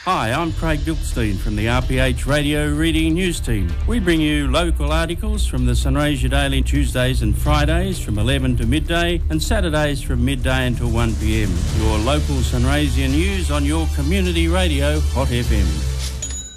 Hi, I'm Craig Bilkstein from the RPH Radio Reading News Team. We bring you local articles from the Sunraysia Daily Tuesdays and Fridays from 11 to midday and Saturdays from midday until 1 p.m. Your local Sunraysia news on your community radio, Hot FM.